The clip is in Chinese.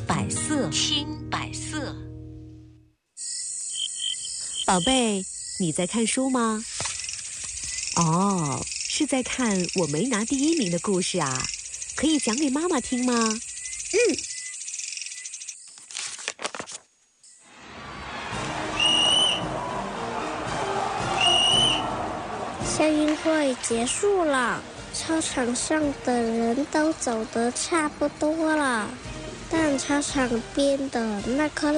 百色，听百色。宝贝，你在看书吗？哦，是在看我没拿第1名的故事啊？可以讲给妈妈听吗？ 校运会结束了，操场上的人都走得差不多了，但操场边的那棵